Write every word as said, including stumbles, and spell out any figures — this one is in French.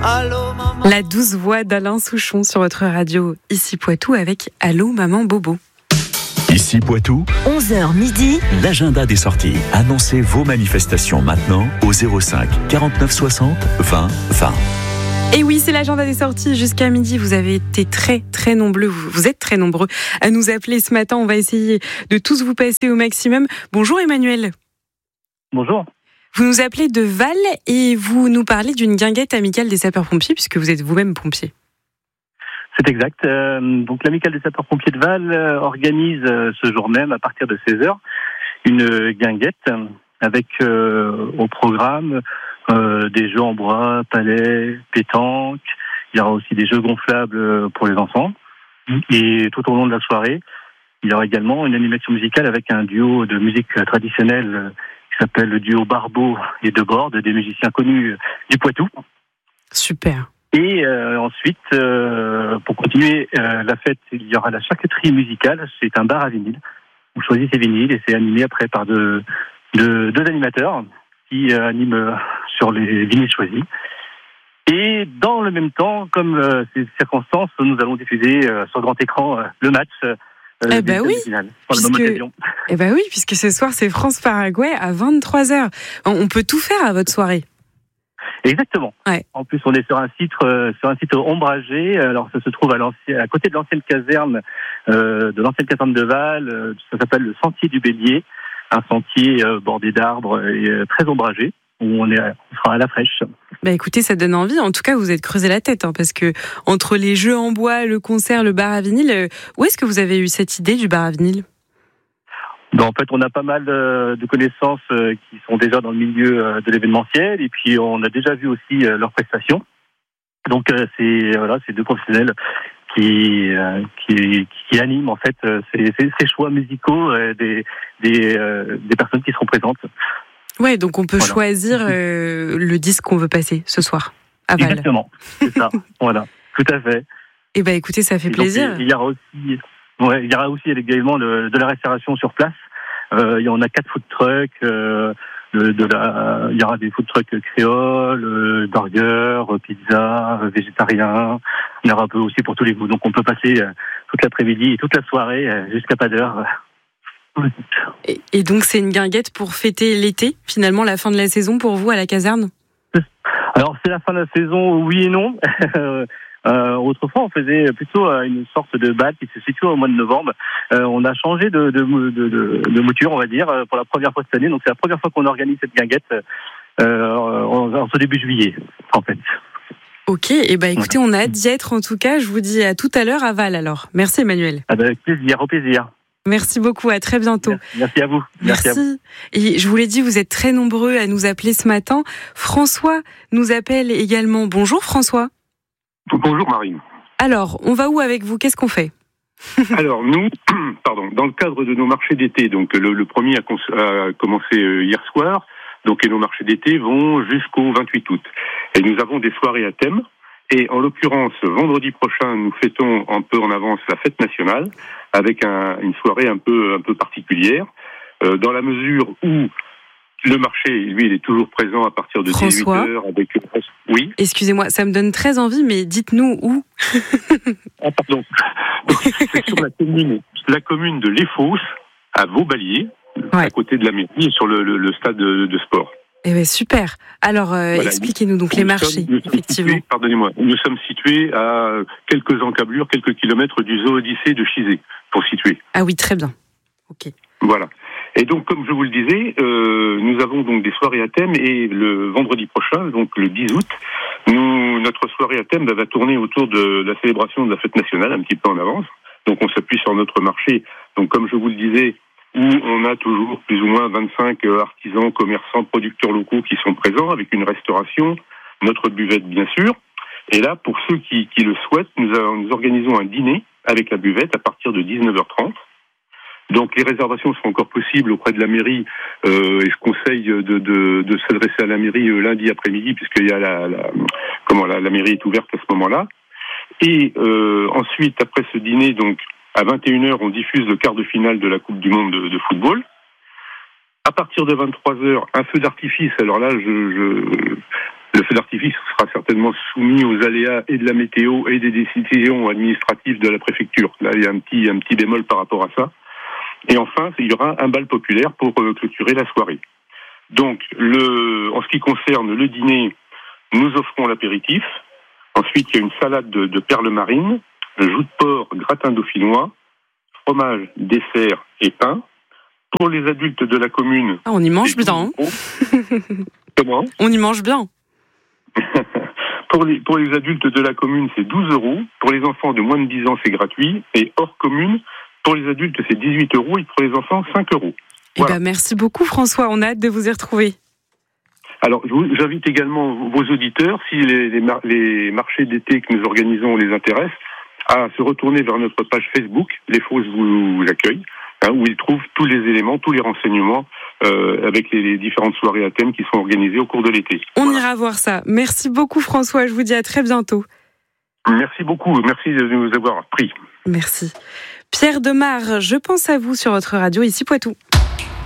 La douce voix d'Alain Souchon sur votre radio Ici Poitou avec Allô Maman Bobo. Ici Poitou, onze heures midi, l'agenda des sorties. Annoncez vos manifestations maintenant au zéro cinq quarante-neuf soixante vingt vingt. Et oui, c'est l'agenda des sorties jusqu'à midi. Vous avez été très très nombreux, vous êtes très nombreux à nous appeler ce matin. On va essayer de tous vous passer au maximum. Bonjour Emmanuel. Bonjour. Vous nous appelez de Val et vous nous parlez d'une guinguette amicale des sapeurs-pompiers puisque vous êtes vous-même pompier. C'est exact. Euh, donc l'amicale des sapeurs-pompiers de Val euh, organise euh, ce jour même, à partir de seize heures, une guinguette avec euh, au programme euh, des jeux en bois, palais, pétanque. Il y aura aussi des jeux gonflables pour les enfants. Et tout au long de la soirée, il y aura également une animation musicale avec un duo de musique traditionnelle qui s'appelle le duo Barbeau et Debord, des musiciens connus du Poitou. Super. Et euh, ensuite, euh, pour continuer euh, la fête, il y aura la charcuterie musicale. C'est un bar à vinyle. On choisit ses vinyles et c'est animé après par deux, deux, deux animateurs qui euh, animent euh, sur les vinyles choisis. Et dans le même temps, comme euh, ces circonstances, nous allons diffuser euh, sur grand écran euh, le match. Euh, Eh ben oui, puisque, eh ben oui, puisque ce soir c'est France-Paraguay à vingt-trois heures. On, on peut tout faire à votre soirée. Exactement. Ouais. En plus, on est sur un site, euh, sur un site ombragé. Alors, ça se trouve à, l'ancien, à côté de l'ancienne caserne, euh, de l'ancienne caserne de Val. Euh, ça s'appelle le Sentier du Bélier, un sentier euh, bordé d'arbres et euh, très ombragé, où on, est, on sera à la fraîche. Bah écoutez, ça donne envie. En tout cas, vous êtes creusé la tête, hein, parce que entre les jeux en bois, le concert, le bar à vinyle, euh, où est-ce que vous avez eu cette idée du bar à vinyle ? Ben, en fait, on a pas mal de, de connaissances euh, qui sont déjà dans le milieu euh, de l'événementiel, et puis on a déjà vu aussi euh, leurs prestations. Donc euh, c'est voilà, c'est deux professionnels qui euh, qui, qui animent en fait euh, ces, ces, ces choix musicaux euh, des des, euh, des personnes qui seront présentes. Ouais, donc on peut voilà. choisir euh, le disque qu'on veut passer ce soir à Val. Exactement, c'est ça. Voilà, tout à fait. Eh ben écoutez, ça fait et plaisir. Donc, il y aura aussi, ouais, il y aura aussi également de, de la restauration sur place. Euh, il y en a quatre food trucks. Euh, de, de la, il y aura des food trucks créoles, euh, burgers, pizza, euh, végétariens. Il y aura un peu aussi pour tous les goûts. Donc on peut passer euh, toute l'après-midi et toute la soirée euh, jusqu'à pas d'heure. Et, et donc c'est une guinguette pour fêter l'été, finalement la fin de la saison pour vous à la caserne ? Alors c'est la fin de la saison, oui et non. Euh, autrefois, on faisait plutôt euh, une sorte de bal qui se situe au mois de novembre. Euh, on a changé de, de, de, de, de mouture, on va dire, pour la première fois cette année. Donc, c'est la première fois qu'on organise cette guinguette euh, en, en ce début juillet, en fait. Ok, et bah écoutez, on a hâte d'y être en tout cas. Je vous dis à tout à l'heure à Val alors. Merci Emmanuel. Ah ben, avec plaisir, au plaisir. Merci beaucoup, à très bientôt. Merci, merci à vous. Merci. Merci à vous. Et je vous l'ai dit, vous êtes très nombreux à nous appeler ce matin. François nous appelle également. Bonjour François. Bonjour Marine. Alors, on va où avec vous ? Qu'est-ce qu'on fait ? Alors nous, pardon, dans le cadre de nos marchés d'été, donc le, le premier a, cons- a commencé hier soir, donc et nos marchés d'été vont jusqu'au vingt-huit août. Et nous avons des soirées à thème. Et en l'occurrence, vendredi prochain, nous fêtons un peu en avance la fête nationale avec un, une soirée un peu un peu particulière, euh, dans la mesure où le marché, lui, il est toujours présent à partir de François, dix-huit heures avec... Oui. Excusez-moi, ça me donne très envie, mais dites-nous où. Ah, pardon. Donc, c'est sur la commune, la commune de Les Fosses, à Vauballier, ouais. à côté de la mairie, et sur le, le, le stade de, de sport. Eh bien, super. Alors, euh, voilà, expliquez-nous donc les marchés, sommes, effectivement. Situés, pardonnez-moi, nous sommes situés à quelques encablures, quelques kilomètres du zoo Odyssée de Chizé, pour situer. Ah oui, très bien. Ok. Voilà. Et donc, comme je vous le disais, euh, nous avons donc des soirées à thème et le vendredi prochain, donc le dix août, nous, notre soirée à thème va tourner autour de la célébration de la fête nationale, un petit peu en avance. Donc, on s'appuie sur notre marché. Donc, comme je vous le disais, où on a toujours plus ou moins vingt-cinq artisans, commerçants, producteurs locaux qui sont présents avec une restauration, notre buvette bien sûr. Et là, pour ceux qui, qui le souhaitent, nous, nous organisons un dîner avec la buvette à partir de dix-neuf heures trente. Donc les réservations sont encore possibles auprès de la mairie euh, et je conseille de, de, de s'adresser à la mairie euh, lundi après-midi puisqu'il y a la, la comment la, la mairie est ouverte à ce moment-là. Et euh, ensuite après ce dîner donc à vingt et une heures on diffuse le quart de finale de la Coupe du Monde de, de football. À partir de vingt-trois heures un feu d'artifice. Alors là je, je Le feu d'artifice sera certainement soumis aux aléas et de la météo et des décisions administratives de la préfecture. Là, il y a un petit, un petit bémol par rapport à ça. Et enfin, il y aura un bal populaire pour euh, clôturer la soirée. Donc, le, en ce qui concerne le dîner, nous offrons l'apéritif. Ensuite, il y a une salade de, de perles marines, joues de porc, gratin dauphinois, fromage, dessert et pain. Pour les adultes de la commune... Ah, on y mange bien. Comment ? On y mange bien. pour, les, pour les adultes de la commune, c'est douze euros. Pour les enfants de moins de dix ans, c'est gratuit. Et hors commune, pour les adultes, c'est dix-huit euros. Et pour les enfants, cinq euros. Voilà. Eh ben, merci beaucoup, François. On a hâte de vous y retrouver. Alors, j'invite également vos auditeurs, si les, les, mar- les marchés d'été que nous organisons les intéressent, à se retourner vers notre page Facebook. Les Fosses vous, vous accueillent, hein, où ils trouvent tous les éléments, tous les renseignements euh, avec les, les différentes soirées à thème qui sont organisées au cours de l'été. On voilà. ira voir ça. Merci beaucoup, François. Je vous dis à très bientôt. Merci beaucoup. Merci de nous avoir pris. Merci. Pierre Demar, je pense à vous sur votre radio ici Poitou.